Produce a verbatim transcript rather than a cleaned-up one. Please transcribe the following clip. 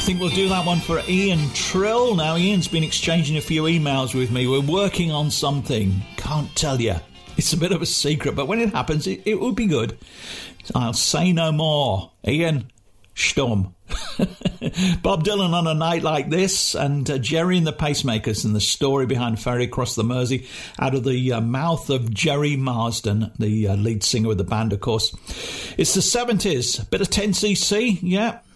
think we'll do that one for Ian Trill. Now, Ian's been exchanging a few emails with me. We're working on something. Can't tell you. It's a bit of a secret, but when it happens, it, it will be good. I'll say no more. Ian, Sturm. Bob Dylan on a night like this, and uh, Jerry and the Pacemakers, and the story behind Ferry Across the Mersey, out of the uh, mouth of Jerry Marsden, the uh, lead singer of the band, of course. It's the seventies, bit of ten C C, yeah.